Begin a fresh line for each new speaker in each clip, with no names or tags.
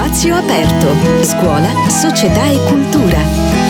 Spazio aperto. Scuola, società e cultura.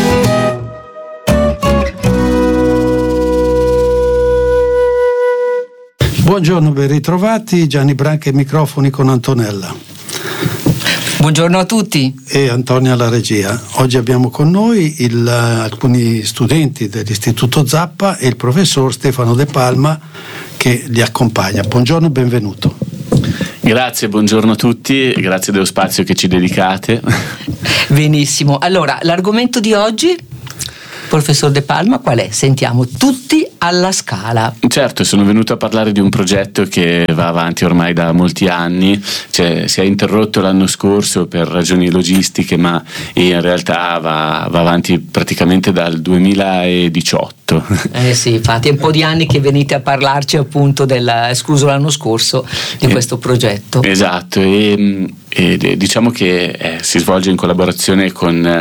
Buongiorno, ben ritrovati. Gianni Branca ai microfoni con Antonella.
Buongiorno a tutti.
E Antonia alla regia. Oggi abbiamo con noi alcuni studenti dell'Istituto Zappa e il professor Stefano De Palma che li accompagna. Buongiorno, benvenuto.
Grazie, buongiorno a tutti, grazie dello spazio che ci dedicate.
Benissimo, allora l'argomento di oggi, professor De Palma, qual è? Sentiamo, tutti alla Scala.
Certo, sono venuto a parlare di un progetto che va avanti ormai da molti anni, si è interrotto l'anno scorso per ragioni logistiche, ma in realtà va avanti praticamente dal 2018.
Sì, infatti è un po' di anni che venite a parlarci appunto escluso l'anno scorso di questo progetto.
Esatto, e diciamo che si svolge in collaborazione con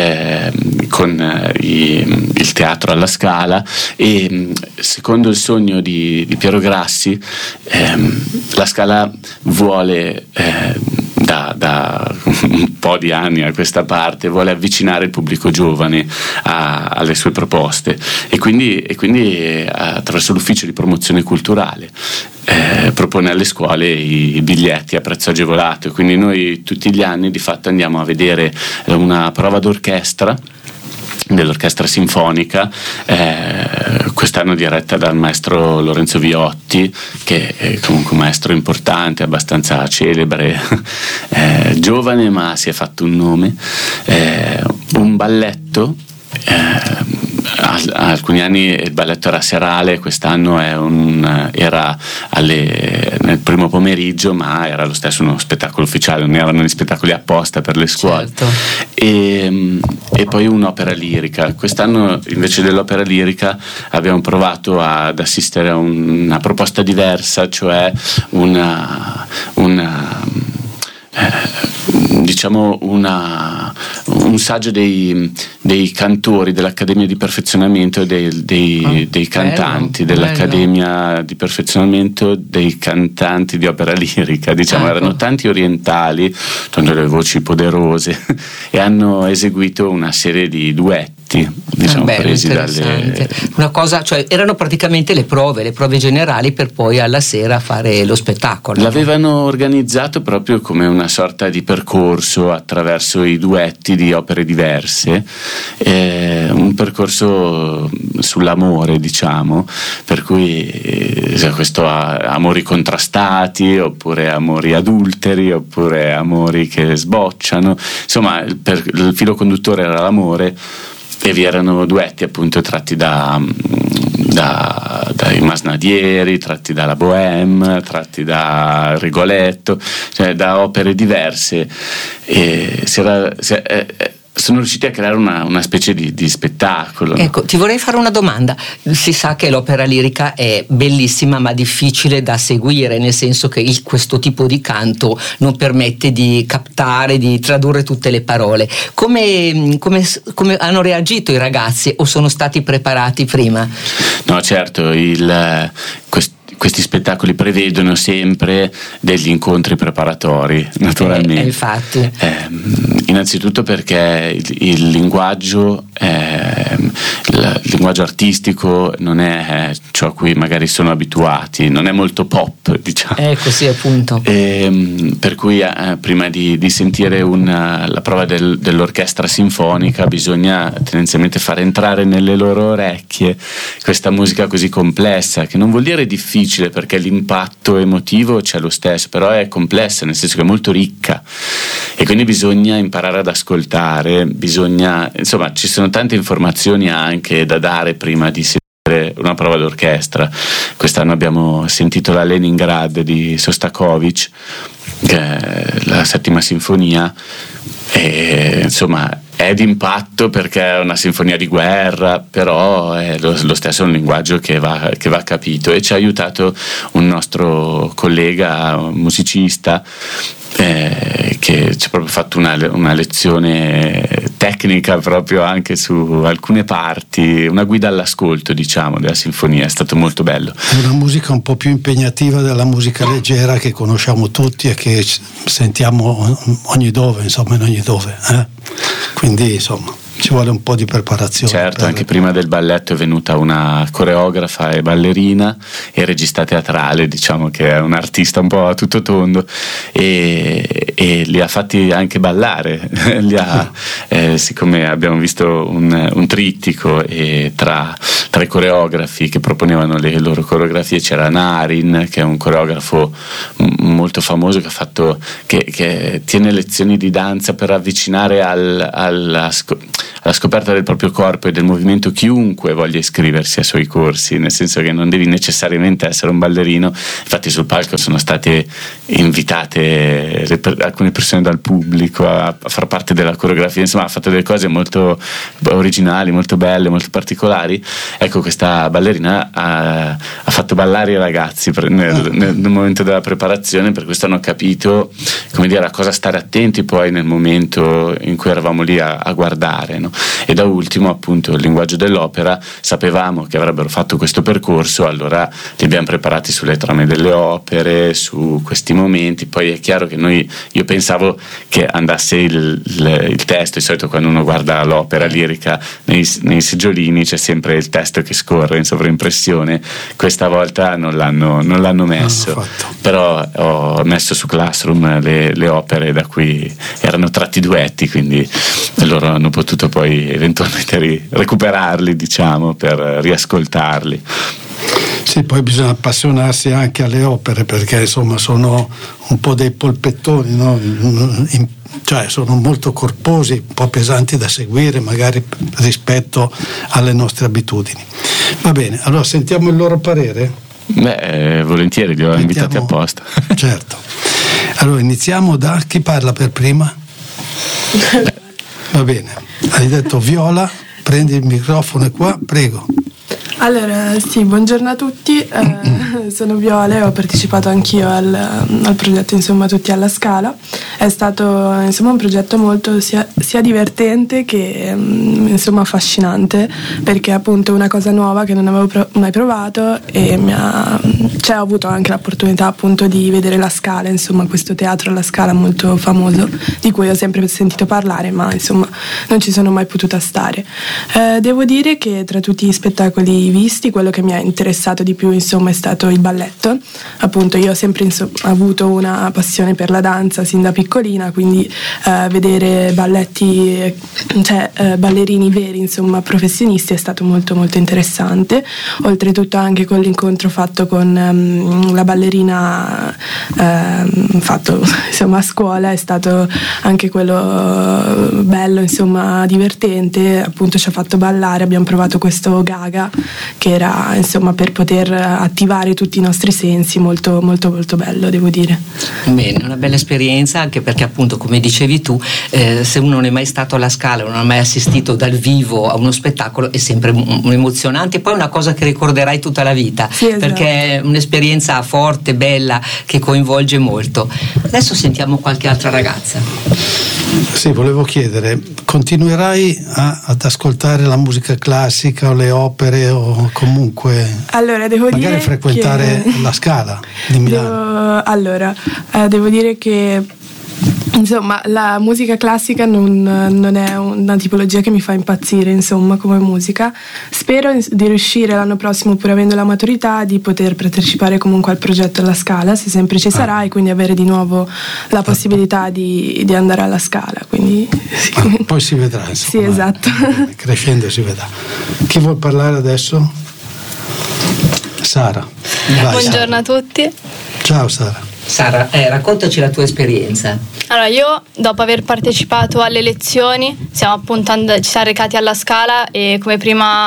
il teatro alla Scala e secondo il sogno di Piero Grassi la Scala vuole da un po' di anni a questa parte vuole avvicinare il pubblico giovane alle sue proposte e quindi attraverso l'ufficio di promozione culturale propone alle scuole i biglietti a prezzo agevolato, quindi noi tutti gli anni di fatto andiamo a vedere una prova d'orchestra dell'orchestra sinfonica, quest'anno diretta dal maestro Lorenzo Viotti, che è comunque un maestro importante, abbastanza celebre, giovane ma si è fatto un nome, un balletto. Alcuni anni il balletto era serale, quest'anno era nel primo pomeriggio, ma era lo stesso uno spettacolo ufficiale, non erano gli spettacoli apposta per le scuole.
Certo.
E poi un'opera lirica. Quest'anno invece dell'opera lirica abbiamo provato ad assistere a una proposta diversa, cioè diciamo un saggio dei cantori dell'Accademia di Perfezionamento e dei cantanti dell'Accademia di Perfezionamento dei cantanti di opera lirica, diciamo. Erano tanti orientali, tanto le voci poderose, e hanno eseguito una serie di duetti, diciamo, presi dalle...
Una cosa, cioè erano praticamente le prove generali per poi alla sera fare lo spettacolo.
L'avevano organizzato proprio come una sorta di percorso attraverso i duetti di opere diverse, un percorso sull'amore, diciamo, per cui questo amori contrastati, oppure amori adulteri, oppure amori che sbocciano, insomma il filo conduttore era l'amore. E vi erano duetti appunto tratti dai Masnadieri, tratti dalla Bohème, tratti da Rigoletto, cioè da opere diverse, e sono riusciti a creare una specie di spettacolo.
Ecco, ti vorrei fare una domanda. Si sa che l'opera lirica è bellissima ma difficile da seguire, nel senso che questo tipo di canto non permette di captare, di tradurre tutte le parole. Come hanno reagito i ragazzi, o sono stati preparati prima?
No, certo, questi spettacoli prevedono sempre degli incontri preparatori, naturalmente.
Infatti.
Innanzitutto perché il linguaggio artistico non è ciò a cui magari sono abituati, non è molto pop, diciamo.
Sì, appunto.
Per cui prima di sentire la prova dell'orchestra sinfonica bisogna tendenzialmente far entrare nelle loro orecchie questa musica così complessa, che non vuol dire difficile, perché l'impatto emotivo c'è lo stesso, però è complessa, nel senso che è molto ricca, e quindi bisogna imparare ad ascoltare, insomma ci sono tante informazioni anche da dare prima di sentire una prova d'orchestra. Quest'anno abbiamo sentito la Leningrad di Sostakovich, che è la settima sinfonia, e insomma è d'impatto perché è una sinfonia di guerra, però è lo stesso un linguaggio che va capito, e ci ha aiutato un nostro collega, un musicista, che ci ha proprio fatto una lezione tecnica proprio anche su alcune parti, una guida all'ascolto, diciamo, della sinfonia. È stato molto bello.
È una musica un po' più impegnativa della musica leggera che conosciamo tutti e che sentiamo ogni dove, insomma, in ogni dove. Quindi, insomma, ci vuole un po' di preparazione.
Certo, anche prima del balletto è venuta una coreografa e ballerina e regista teatrale, diciamo, che è un artista un po' a tutto tondo, e li ha fatti anche ballare. Siccome abbiamo visto un trittico, e tra i coreografi che proponevano le loro coreografie c'era Narin, che è un coreografo molto famoso che tiene lezioni di danza per avvicinare alla scoperta del proprio corpo e del movimento chiunque voglia iscriversi ai suoi corsi, nel senso che non devi necessariamente essere un ballerino. Infatti sul palco sono state invitate alcune persone dal pubblico a far parte della coreografia, insomma ha fatto delle cose molto originali, molto belle, molto particolari. Ecco, questa ballerina ha fatto ballare i ragazzi nel momento della preparazione, per questo hanno capito, come dire, a cosa stare attenti poi nel momento in cui eravamo lì a guardare, no? E da ultimo, appunto, il linguaggio dell'opera. Sapevamo che avrebbero fatto questo percorso, allora li abbiamo preparati sulle trame delle opere, su questi momenti. Poi è chiaro che io pensavo che andasse il testo. Di solito quando uno guarda l'opera lirica nei seggiolini c'è sempre il testo che scorre in sovraimpressione. Questa volta non l'hanno messo, però ho messo su Classroom le opere da cui erano tratti duetti, quindi loro hanno potuto poi eventualmente recuperarli, diciamo, per riascoltarli.
Sì, poi bisogna appassionarsi anche alle opere, perché insomma sono un po' dei polpettoni, no? Cioè sono molto corposi, un po' pesanti da seguire magari rispetto alle nostre abitudini. Va bene, allora sentiamo il loro parere?
Volentieri, li ho invitati apposta.
Certo. Allora iniziamo da chi parla per prima? Va bene, hai detto Viola, prendi il microfono qua, prego.
Allora, sì, buongiorno a tutti, sono Viola e ho partecipato anch'io al progetto, insomma, Tutti alla Scala. È stato, insomma, un progetto molto sia divertente che, insomma, affascinante, perché è appunto una cosa nuova che non avevo mai provato, e ho avuto anche l'opportunità appunto di vedere la Scala, insomma, questo teatro alla Scala molto famoso di cui ho sempre sentito parlare, ma insomma non ci sono mai potuta stare. Devo dire che tra tutti gli spettacoli visti, quello che mi ha interessato di più, insomma, è stato il balletto. Appunto, io ho sempre avuto una passione per la danza sin da piccolina, quindi vedere balletti, ballerini veri, insomma, professionisti, è stato molto molto interessante. Oltretutto anche con l'incontro fatto con la ballerina fatto, insomma, a scuola, è stato anche quello bello, insomma, divertente. Appunto ci ha fatto ballare, abbiamo provato questo Gaga, che era, insomma, per poter attivare tutti i nostri sensi, molto molto molto bello, devo dire.
Bene, una bella esperienza, anche perché appunto, come dicevi tu, se uno non è mai stato alla Scala, non ha mai assistito dal vivo a uno spettacolo, è sempre emozionante, poi è una cosa che ricorderai tutta la vita,
sì, esatto.
Perché è un'esperienza forte, bella, che coinvolge molto. Adesso sentiamo qualche altra ragazza.
Sì, volevo chiedere, continuerai ad ascoltare la musica classica o le opere, o comunque
allora, devo
magari
dire
frequentare la Scala di Milano?
Devo dire che, insomma, la musica classica non è una tipologia che mi fa impazzire, insomma, come musica. Spero di riuscire l'anno prossimo, pur avendo la maturità, di poter partecipare comunque al progetto alla Scala, se sempre ci sarà, e quindi avere di nuovo la possibilità di andare alla Scala. Quindi sì.
Poi si vedrà, insomma.
Sì, esatto.
Crescendo si vedrà. Chi vuol parlare adesso? Sara. Vai,
buongiorno
Sara.
a tutti.
Ciao Sara.
Sara, raccontaci la tua esperienza.
Allora, io dopo aver partecipato alle lezioni ci siamo recati alla Scala, e come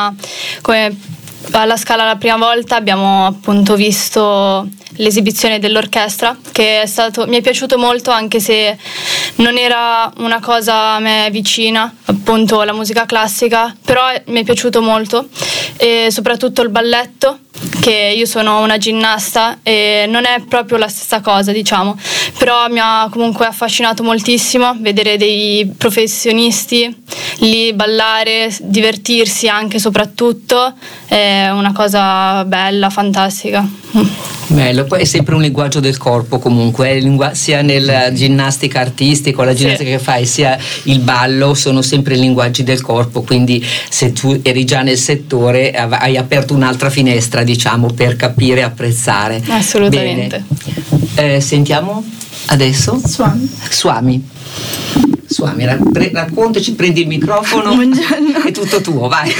alla Scala la prima volta abbiamo appunto visto l'esibizione dell'orchestra, che mi è piaciuto molto, anche se non era una cosa a me vicina, appunto la musica classica, però mi è piaciuto molto, e soprattutto il balletto, che io sono una ginnasta e non è proprio la stessa cosa, diciamo, però mi ha comunque affascinato moltissimo vedere dei professionisti lì ballare, divertirsi anche, soprattutto è una cosa bella, fantastica.
Bello, poi è sempre un linguaggio del corpo comunque, sia nella ginnastica artistica o la ginnastica che fai, sia il ballo, sono sempre linguaggi del corpo, quindi se tu eri già nel settore hai aperto un'altra finestra, diciamo, per capire e apprezzare.
Assolutamente.
Sentiamo adesso Swami, raccontaci, prendi il microfono.
Buongiorno.
È tutto tuo, vai.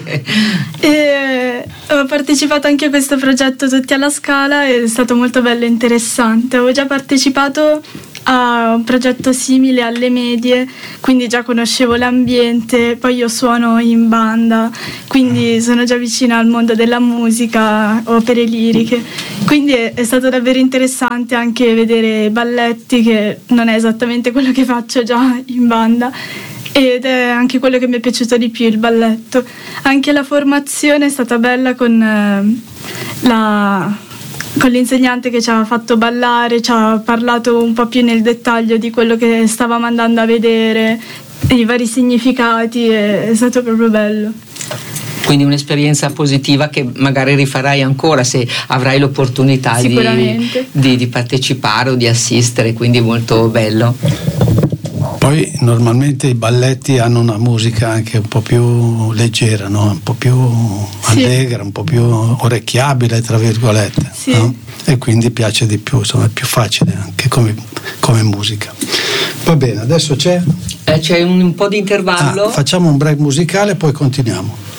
Ho partecipato anche a questo progetto Tutti alla Scala, è stato molto bello e interessante. Avevo già partecipato a un progetto simile alle medie, quindi già conoscevo l'ambiente, poi io suono in banda, quindi sono già vicina al mondo della musica, opere liriche, quindi è stato davvero interessante anche vedere balletti, che non è esattamente quello che faccio già in banda, ed è anche quello che mi è piaciuto di più, il balletto. Anche la formazione è stata bella con l'insegnante che ci ha fatto ballare, ci ha parlato un po' più nel dettaglio di quello che stavamo andando a vedere, i vari significati, è stato proprio bello.
Quindi un'esperienza positiva che magari rifarai ancora se avrai l'opportunità di partecipare o di assistere, quindi molto bello.
Poi normalmente i balletti hanno una musica anche un po' più leggera, no? Un po' più allegra, un po' più orecchiabile, tra virgolette,
sì.
No? E quindi piace di più, insomma è più facile anche come musica. Va bene, adesso c'è
un po' di intervallo.
Facciamo un break musicale e poi continuiamo.